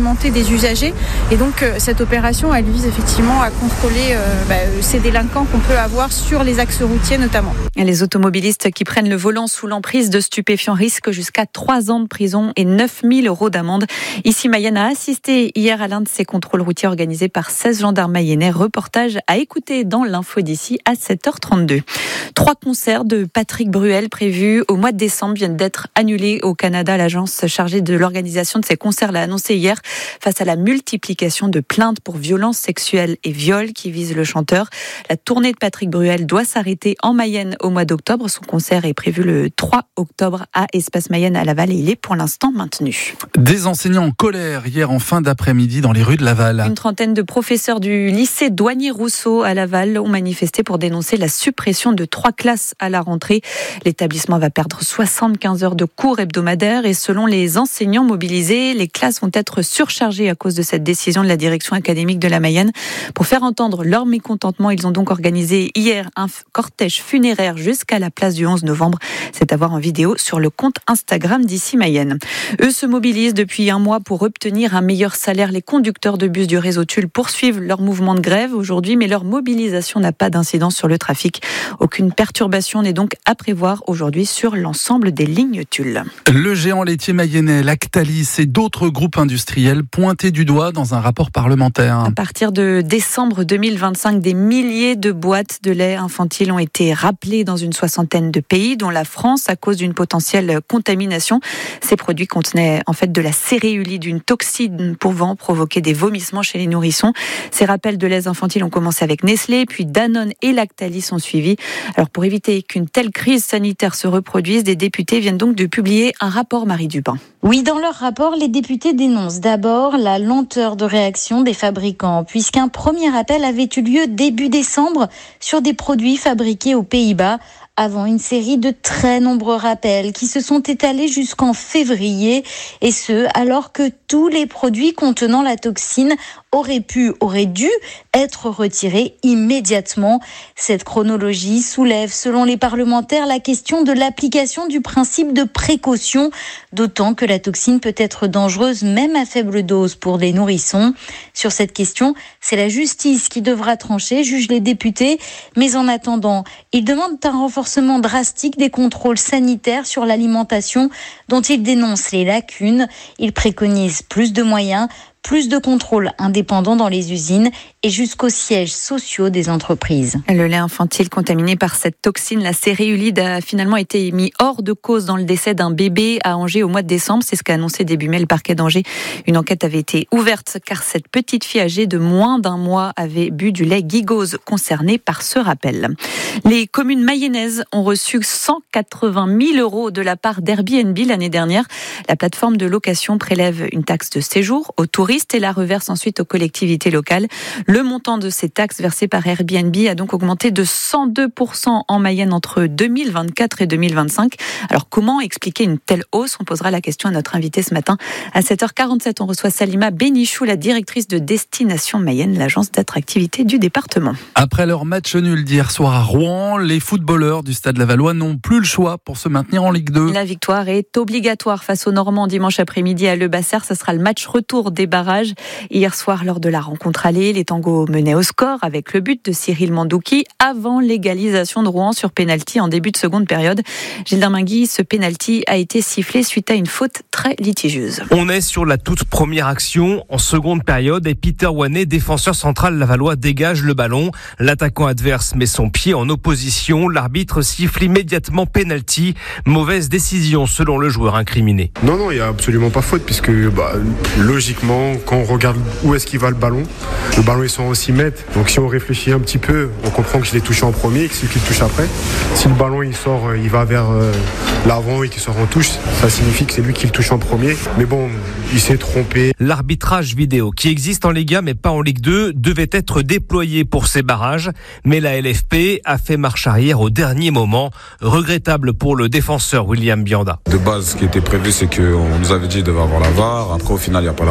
volonté des usagers. Et donc cette opération, elle vise effectivement à contrôler ces délinquants qu'on peut avoir sur les axes routiers notamment. Et les automobilistes qui prennent le volant sous l'emprise de stupéfiants risquent jusqu'à 3 ans de prison et 9 000 € d'amende. Ici, Mayenne a assisté hier à l'un de ces contrôles routiers organisés par 16 gendarmes mayennais. Reportage à écouter dans l'info d'ici à 7h32. 3 concerts de Patrick Bruel prévus au mois de décembre viennent d'être annulés au Canada. L'agence chargée de l'organisation de ces concerts l'a annoncé hier face à la multiplication de plaintes pour violences sexuelles et viols qui visent le chanteur. La tournée de Patrick Bruel doit s'arrêter en Mayenne au mois d'octobre. Son concert est prévu le 3 octobre à Espace Mayenne à Laval et il est pour l'instant maintenu. Des enseignants en colère hier en fin d'après-midi dans les rues de Laval. Une trentaine de professeurs du lycée Douanier-Rousseau à Laval ont manifesté pour dénoncer la suppression de 3 classes à la rentrée. L'établissement va perdre 75 heures de cours hebdomadaires et selon les enseignants mobilisés, les classes vont être surchargées à cause de cette décision de la direction académique de la Mayenne. Pour faire entendre leur mécontentement, ils ont donc organisé hier un cortège funéraire jusqu'à la place du 11 novembre. C'est à voir en vidéo sur le compte Instagram d'Ici Mayenne. Eux se mobilisent depuis un mois pour obtenir un meilleur salaire. Les conducteurs de bus du réseau Tulle poursuivent leur mouvement de grève aujourd'hui, mais leur mobilisation n'a pas d'incidence sur le trafic. Aucune perturbation n'est donc à prévoir aujourd'hui sur l'ensemble des lignes Tulle. Le géant laitier mayennais, Lactalis et d'autres groupes industriels pointés du doigt dans un rapport parlementaire. À partir de décembre 2025, des milliers de boîtes de lait infantile ont été rappelées dans une 60aine de pays, dont la France, à cause d'une potentielle contamination. Ces produits contenaient en fait de la céréuline, une toxine pouvant provoquer des vomissements chez les nourrissons. Ces rappels de lait infantile ont commencé avec Nestlé, puis Danone et Lactalis ont suivi. Alors pour éviter qu'une telle crise sanitaire se reproduise, des députés viennent donc de publier un rapport, Marie Dupin. Oui, dans leur rapport, les députés dénoncent d'abord la lenteur de réaction des fabricants, puisqu'un premier appel avait eu lieu début décembre sur des produits fabriqués aux Pays-Bas, avant une série de très nombreux rappels qui se sont étalés jusqu'en février, et ce, alors que tous les produits contenant la toxine auraient dû être retirés immédiatement. Cette chronologie soulève, selon les parlementaires, la question de l'application du principe de précaution, d'autant que la toxine peut être dangereuse même à faible dose pour les nourrissons. Sur cette question, c'est la justice qui devra trancher, jugent les députés, mais en attendant, ils demandent un renforcement drastique des contrôles sanitaires sur l'alimentation dont ils dénoncent les lacunes. Ils préconisent plus de moyens, plus de contrôles indépendants dans les usines et jusqu'aux sièges sociaux des entreprises. Le lait infantile contaminé par cette toxine, la céréulide, a finalement été mis hors de cause dans le décès d'un bébé à Angers au mois de décembre. C'est ce qu'a annoncé début mai le parquet d'Angers. Une enquête avait été ouverte car cette petite fille âgée de moins d'1 mois avait bu du lait Gigose concerné par ce rappel. Les communes mayennaises ont reçu 180 000 € de la part d'Airbnb l'année dernière. La plateforme de location prélève une taxe de séjour aux touristes et la reverse ensuite aux collectivités locales. Le montant de ces taxes versées par Airbnb a donc augmenté de 102% en Mayenne entre 2024 et 2025. Alors comment expliquer une telle hausse ? On posera la question à notre invité ce matin. À 7h47, on reçoit Salima Bénichou, la directrice de Destination Mayenne, l'agence d'attractivité du département. Après leur match nul d'hier soir à Rouen, les footballeurs du Stade Lavallois n'ont plus le choix pour se maintenir en Ligue 2. La victoire est obligatoire face aux Normands dimanche après-midi à Le Basser. Ce sera le match retour des barrages. Hier soir, lors de la rencontre aller, les Tangos menaient au score avec le but de Cyril Mandouki avant l'égalisation de Rouen sur pénalty en début de seconde période. Gilles Darmingui, ce pénalty a été sifflé suite à une faute très litigieuse. On est sur la toute première action en seconde période et Peter Wanet, défenseur central lavallois, dégage le ballon. L'attaquant adverse met son pied en opposition. L'arbitre siffle immédiatement pénalty. Mauvaise décision selon le joueur incriminé. Non, il n'y a absolument pas faute puisque logiquement, quand on regarde où est-ce qu'il va le ballon est sur 6 mètres. Donc si on réfléchit un petit peu, on comprend que je l'ai touché en premier et que c'est lui qui le touche après. Si le ballon il sort, il va vers l'avant et qu'il sort en touche, ça signifie que c'est lui qui le touche en premier. Mais bon, il s'est trompé. L'arbitrage vidéo, qui existe en Ligue 1 mais pas en Ligue 2, devait être déployé pour ces barrages. Mais la LFP a fait marche arrière au dernier moment. Regrettable pour le défenseur William Bianda. De base, ce qui était prévu, c'est qu'on nous avait dit qu'il devait avoir la VAR. Après, au final, il n'y a pas la VAR.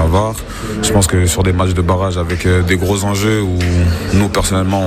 Je pense que sur des matchs de barrage avec des gros enjeux où nous personnellement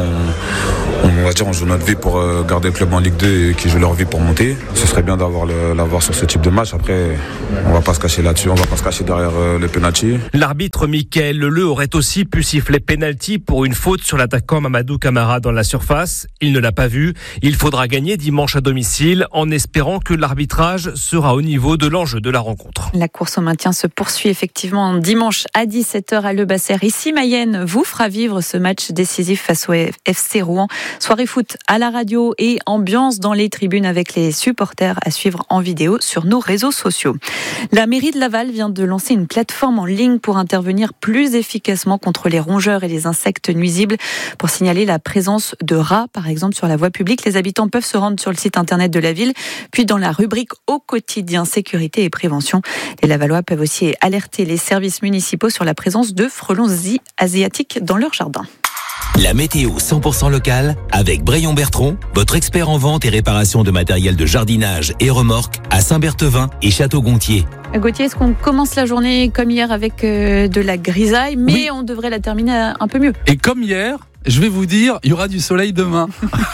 on joue notre vie pour garder le club en Ligue 2 et qui joue leur vie pour monter. Ce serait bien l'avoir sur ce type de match. Après, on va pas se cacher là-dessus, on va pas se cacher derrière le penalty. L'arbitre Mickaël Leleu aurait aussi pu siffler penalty pour une faute sur l'attaquant Mamadou Camara dans la surface. Il ne l'a pas vu. Il faudra gagner dimanche à domicile en espérant que l'arbitrage sera au niveau de l'enjeu de la rencontre. La course au maintien se poursuit effectivement dimanche à 17h à Le Basser. Ici, Mayenne vous fera vivre ce match décisif face au FC Rouen. Soirée foot à la radio et ambiance dans les tribunes avec les supporters à suivre en vidéo sur nos réseaux sociaux. La mairie de Laval vient de lancer une plateforme en ligne pour intervenir plus efficacement contre les rongeurs et les insectes nuisibles. Pour signaler la présence de rats, par exemple, sur la voie publique, les habitants peuvent se rendre sur le site internet de la ville, puis dans la rubrique au quotidien sécurité et prévention. Les Lavallois peuvent aussi alerter les services municipaux sur la présence de frelons asiatiques dans leur jardin. La météo 100% locale avec Braillon Bertrand, votre expert en vente et réparation de matériel de jardinage et remorques à Saint-Berthevin et Château-Gontier. Gauthier, est-ce qu'on commence la journée comme hier avec de la grisaille, mais oui, on devrait la terminer un peu mieux? Et comme hier, je vais vous dire, il y aura du soleil demain.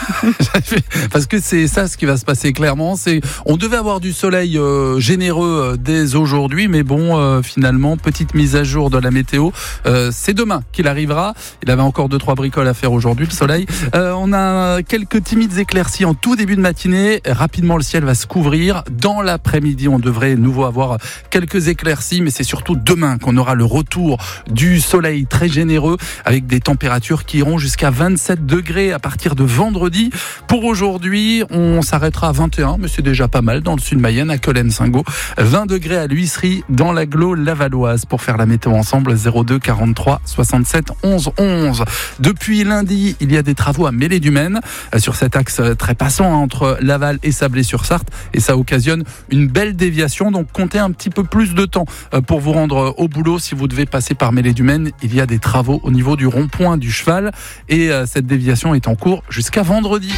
Parce que c'est ça ce qui va se passer clairement. On devait avoir du soleil généreux dès aujourd'hui, mais bon, finalement, petite mise à jour de la météo. C'est demain qu'il arrivera. Il avait encore 2-3 bricoles à faire aujourd'hui, le soleil. On a quelques timides éclaircies en tout début de matinée. Rapidement, le ciel va se couvrir. Dans l'après-midi, on devrait de nouveau avoir quelques éclaircies, mais c'est surtout demain qu'on aura le retour du soleil très généreux avec des températures qui iront jusqu'à 27 degrés à partir de vendredi. Pour aujourd'hui, on s'arrêtera à 21, mais c'est déjà pas mal dans le sud de Mayenne, à Collen-Saint-Gaud. 20 degrés à l'Huisserie, dans l'agglo lavalloise. Pour faire la météo ensemble, 02 43 67 11 11. Depuis lundi, il y a des travaux à Mêlée-du-Maine, sur cet axe très passant entre Laval et Sablé-sur-Sarthe, et ça occasionne une belle déviation. Donc comptez un petit peu plus de temps pour vous rendre au boulot si vous devez passer par Mêlée-du-Maine. Il y a des travaux au niveau du rond-point du Cheval, et cette déviation est en cours jusqu'à vendredi.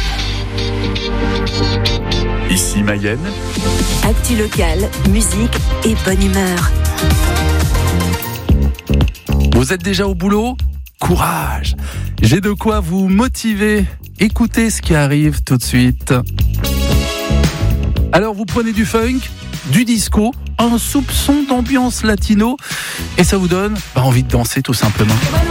Ici Mayenne. Actu locale, musique et bonne humeur. Vous êtes déjà au boulot ? Courage ! J'ai de quoi vous motiver. Écoutez ce qui arrive tout de suite. Alors vous prenez du funk, du disco, un soupçon d'ambiance latino, et ça vous donne envie de danser tout simplement.